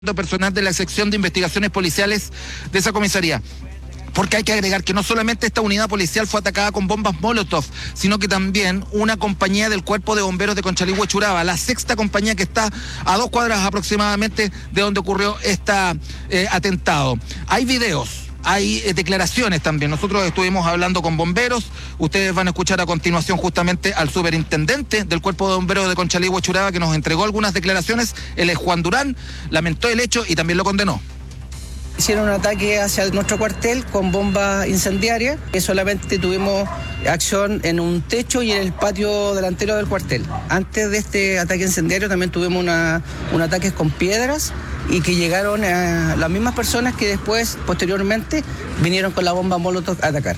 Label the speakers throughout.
Speaker 1: personal de la sección de investigaciones policiales de esa comisaría. Porque hay que agregar que no solamente esta unidad policial fue atacada con bombas Molotov, sino que también una compañía del Cuerpo de Bomberos de Conchalí, Huechuraba, la sexta compañía que está a 2 cuadras aproximadamente de donde ocurrió este atentado. Hay videos. Hay declaraciones también. Nosotros estuvimos hablando con bomberos. Ustedes van a escuchar a continuación justamente al superintendente del Cuerpo de Bomberos de Conchalí, Huechuraba, que nos entregó algunas declaraciones. Él es Juan Durán, lamentó el hecho y también lo condenó.
Speaker 2: Hicieron un ataque hacia nuestro cuartel con bombas incendiarias, que solamente tuvimos acción en un techo y en el patio delantero del cuartel. Antes de este ataque incendiario también tuvimos un ataque con piedras y que llegaron a las mismas personas que después, posteriormente, vinieron con la bomba Molotov a atacar.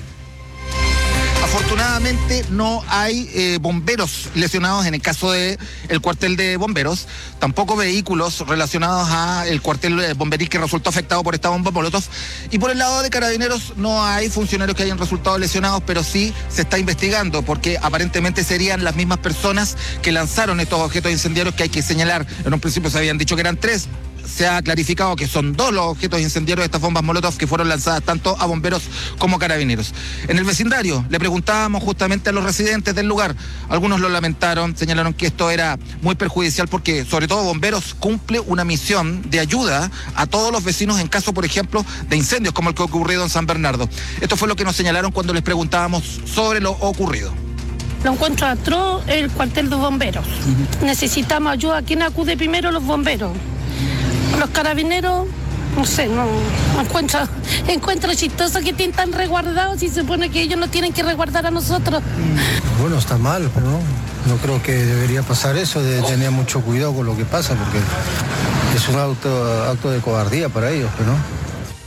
Speaker 1: Afortunadamente no hay bomberos lesionados en el caso del cuartel de bomberos, tampoco vehículos relacionados al cuartel bomberil que resultó afectado por esta bomba Molotov, y por el lado de carabineros no hay funcionarios que hayan resultado lesionados, pero sí se está investigando porque aparentemente serían las mismas personas que lanzaron estos objetos incendiarios, que hay que señalar. En un principio se habían dicho que eran 3. Se ha clarificado que son 2 los objetos incendiarios de estas bombas Molotov que fueron lanzadas tanto a bomberos como carabineros. En el vecindario le preguntábamos justamente a los residentes del lugar. Algunos lo lamentaron, señalaron que esto era muy perjudicial porque sobre todo bomberos cumple una misión de ayuda a todos los vecinos en caso, por ejemplo, de incendios como el que ha ocurrido en San Bernardo. Esto fue lo que nos señalaron cuando les preguntábamos sobre lo ocurrido.
Speaker 3: Lo encuentro atroz el cuartel de bomberos. Necesitamos ayuda. ¿Quién acude primero? Los bomberos. Los carabineros, no sé, no encuentro chistoso que estén tan resguardados y se supone que ellos no tienen que resguardar a nosotros.
Speaker 4: Bueno, está mal, pero no creo que debería pasar eso, de tener mucho cuidado con lo que pasa, porque es un acto de cobardía para ellos, pero no.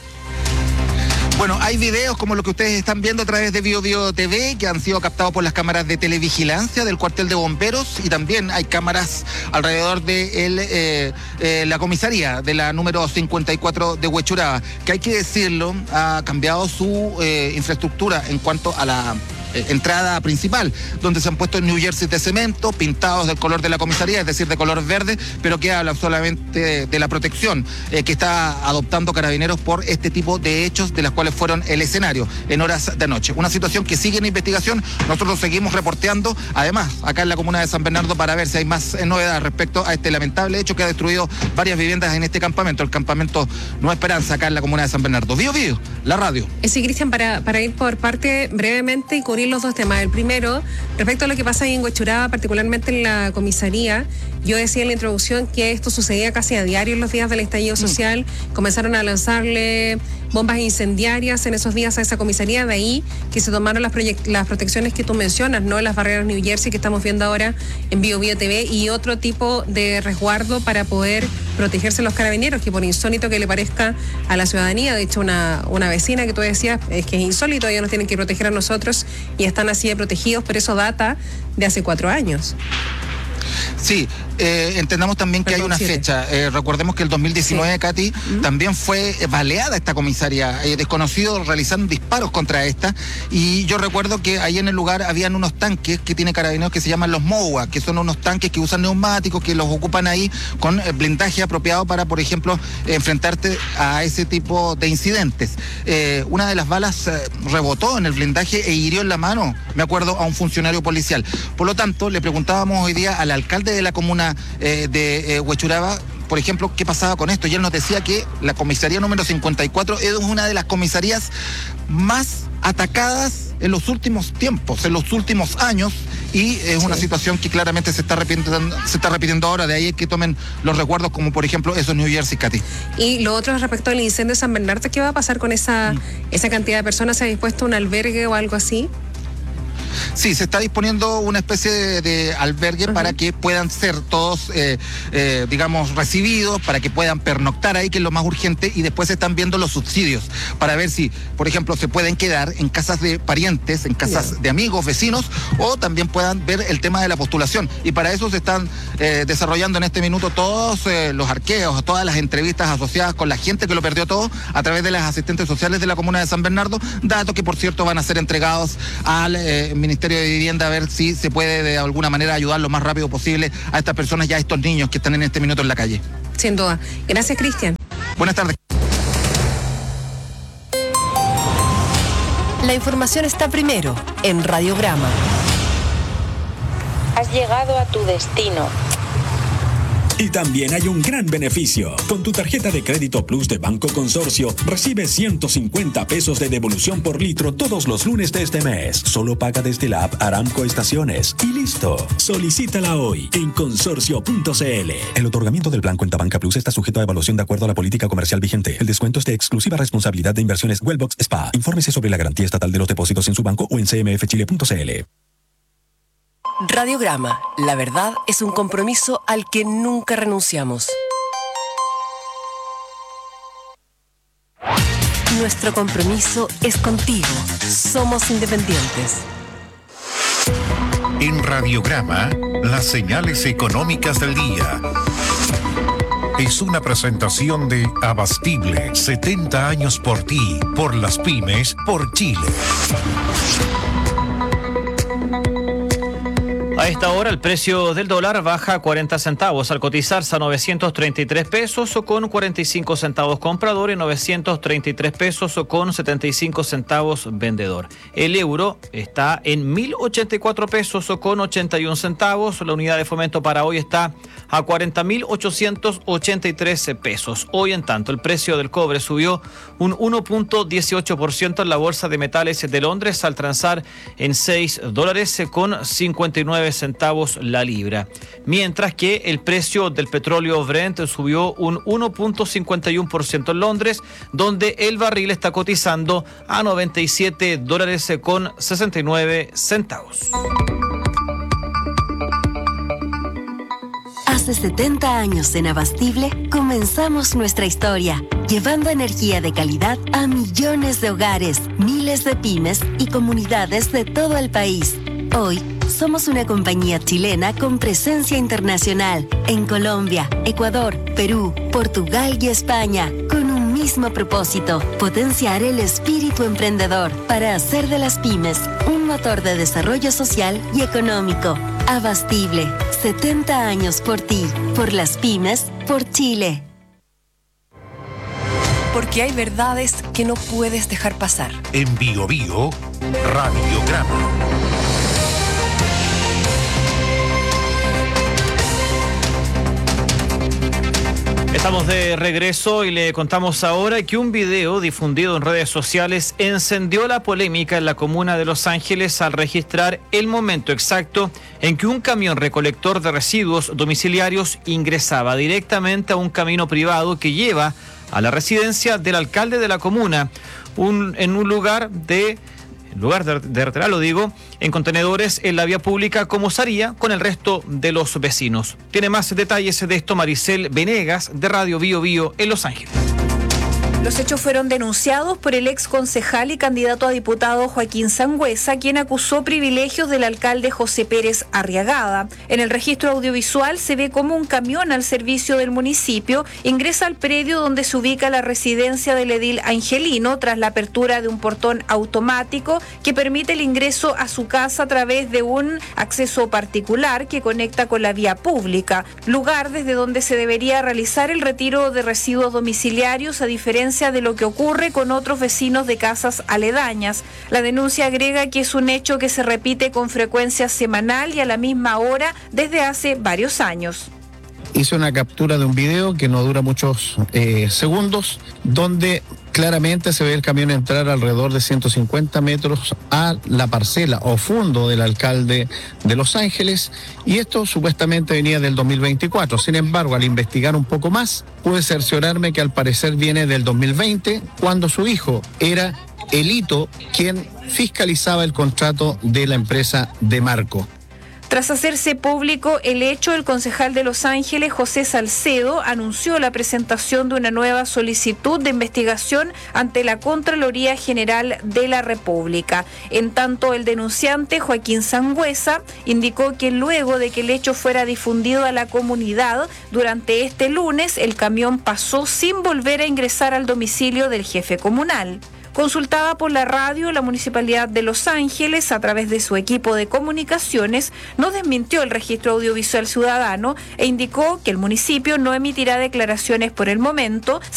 Speaker 1: Bueno, hay videos como los que ustedes están viendo a través de BioBio TV que han sido captados por las cámaras de televigilancia del cuartel de bomberos, y también hay cámaras alrededor de la comisaría de la número 54 de Huechuraba, que hay que decirlo, ha cambiado su infraestructura en cuanto a la entrada principal, donde se han puesto New Jersey de cemento, pintados del color de la comisaría, es decir, de color verde, pero que habla solamente de la protección que está adoptando Carabineros por este tipo de hechos de las cuales fueron el escenario en horas de noche. Una situación que sigue en investigación, nosotros seguimos reporteando, además, acá en la comuna de San Bernardo, para ver si hay más novedades respecto a este lamentable hecho que ha destruido varias viviendas en este campamento, el campamento Nueva Esperanza, acá en la comuna de San Bernardo. BioBio, la radio.
Speaker 5: Sí, Cristian, para ir por parte brevemente y cubrir los dos temas. El primero, respecto a lo que pasa ahí en Huechuraba, particularmente en la comisaría, yo decía en la introducción que esto sucedía casi a diario en los días del estallido social. Comenzaron a lanzarle bombas incendiarias en esos días a esa comisaría, de ahí que se tomaron las protecciones que tú mencionas, ¿no? Las barreras New Jersey que estamos viendo ahora en BioBio TV y otro tipo de resguardo para poder protegerse los carabineros, que por insólito que le parezca a la ciudadanía, de hecho una vecina que tú decías es que es insólito, ellos nos tienen que proteger a nosotros y están así de protegidos, pero eso data de hace 4 años.
Speaker 1: Sí, entendamos también que hay una fecha. Recordemos que el 2019, sí. Katy, también fue baleada esta comisaría. Desconocidos realizaron disparos contra esta. Y yo recuerdo que ahí en el lugar habían unos tanques que tiene Carabineros que se llaman los MOWA, que son unos tanques que usan neumáticos, que los ocupan ahí con blindaje apropiado para, por ejemplo, enfrentarte a ese tipo de incidentes. Una de las balas rebotó en el blindaje e hirió en la mano, me acuerdo, a un funcionario policial. Por lo tanto, le preguntábamos hoy día al alcalde de la comuna de Huechuraba, por ejemplo, qué pasaba con esto, y él nos decía que la comisaría número 54 es una de las comisarías más atacadas en los últimos tiempos, en los últimos años, y es una situación que claramente se está repitiendo ahora. De ahí que tomen los recuerdos como por ejemplo esos New Jersey, Katy. Y lo otro respecto al incendio de San Bernardo, ¿qué va a pasar con esa cantidad de personas? ¿Se ha dispuesto un albergue o algo así? Sí, se está disponiendo una especie de albergue para que puedan ser todos, digamos, recibidos, para que puedan pernoctar ahí, que es lo más urgente, y después se están viendo los subsidios para ver si, por ejemplo, se pueden quedar en casas de parientes, en casas de amigos, vecinos, o también puedan ver el tema de la postulación. Y para eso se están desarrollando en este minuto todos los arqueos, todas las entrevistas asociadas con la gente que lo perdió todo a través de las asistentes sociales de la comuna de San Bernardo, datos que por cierto van a ser entregados al Ministerio de Vivienda, a ver si se puede de alguna manera ayudar lo más rápido posible a estas personas y a estos niños que están en este minuto en la calle.
Speaker 5: Sin duda. Gracias, Cristian.
Speaker 1: Buenas tardes.
Speaker 6: La información está primero en Radiograma.
Speaker 7: Has llegado a tu destino.
Speaker 8: Y también hay un gran beneficio. Con tu tarjeta de crédito Plus de Banco Consorcio, recibes 150 pesos de devolución por litro todos los lunes de este mes. Solo paga desde la app Aramco Estaciones. Y listo. Solicítala hoy en consorcio.cl. El otorgamiento del plan Cuenta Banca Plus está sujeto a evaluación de acuerdo a la política comercial vigente. El descuento es de exclusiva responsabilidad de Inversiones Wellbox SPA. Infórmese sobre la garantía estatal de los depósitos en su banco o en cmfchile.cl.
Speaker 6: Radiograma. La verdad es un compromiso al que nunca renunciamos. Nuestro compromiso es contigo. Somos independientes.
Speaker 9: En Radiograma, las señales económicas del día. Es una presentación de Abastible, 70 años por ti, por las pymes, por Chile.
Speaker 10: A esta hora el precio del dólar baja 40 centavos al cotizarse a 933 pesos con 45 centavos comprador y 933 pesos con 75 centavos vendedor. El euro está en 1.084 pesos con 81 centavos. La unidad de fomento para hoy está a 40.883 pesos. Hoy, en tanto, el precio del cobre subió un 1.18% en la Bolsa de Metales de Londres al transar en $6 con 59 centavos la libra, mientras que el precio del petróleo Brent subió un 1.51% en Londres, donde el barril está cotizando a $97 con 69 centavos.
Speaker 11: Hace 70 años en Abastible comenzamos nuestra historia, llevando energía de calidad a millones de hogares, miles de pymes y comunidades de todo el país. Hoy somos una compañía chilena con presencia internacional en Colombia, Ecuador, Perú, Portugal y España, con un mismo propósito: potenciar el espíritu emprendedor para hacer de las pymes un motor de desarrollo social y económico. Abastible, 70 años por ti, por las pymes, por Chile.
Speaker 6: Porque hay verdades que no puedes dejar pasar.
Speaker 9: En Bio Bio, Radiograma.
Speaker 10: Estamos de regreso y le contamos ahora que un video difundido en redes sociales encendió la polémica en la comuna de Los Ángeles al registrar el momento exacto en que un camión recolector de residuos domiciliarios ingresaba directamente a un camino privado que lleva a la residencia del alcalde de la comuna, en lugar de retirarlo, en contenedores en la vía pública, como se haría con el resto de los vecinos. Tiene más detalles de esto Maricel Venegas, de Radio Bio Bio en Los Ángeles.
Speaker 12: Los hechos fueron denunciados por el ex concejal y candidato a diputado Joaquín Sangüesa, quien acusó privilegios del alcalde José Pérez Arriagada. En el registro audiovisual se ve cómo un camión al servicio del municipio ingresa al predio donde se ubica la residencia del edil Angelino tras la apertura de un portón automático que permite el ingreso a su casa a través de un acceso particular que conecta con la vía pública, lugar desde donde se debería realizar el retiro de residuos domiciliarios, a diferencia de lo que ocurre con otros vecinos de casas aledañas. La denuncia agrega que es un hecho que se repite con frecuencia semanal y a la misma hora desde hace varios años.
Speaker 13: Hice una captura de un video que no dura muchos segundos, donde claramente se ve el camión entrar alrededor de 150 metros a la parcela o fondo del alcalde de Los Ángeles, y esto supuestamente venía del 2024. Sin embargo, al investigar un poco más, pude cerciorarme que al parecer viene del 2020, cuando su hijo era Elito quien fiscalizaba el contrato de la empresa de Marco.
Speaker 12: Tras hacerse público el hecho, el concejal de Los Ángeles, José Salcedo, anunció la presentación de una nueva solicitud de investigación ante la Contraloría General de la República. En tanto, el denunciante, Joaquín Sangüesa, indicó que luego de que el hecho fuera difundido a la comunidad, durante este lunes el camión pasó sin volver a ingresar al domicilio del jefe comunal. Consultada por la radio, la Municipalidad de Los Ángeles, a través de su equipo de comunicaciones, no desmintió el registro audiovisual ciudadano e indicó que el municipio no emitirá declaraciones por el momento.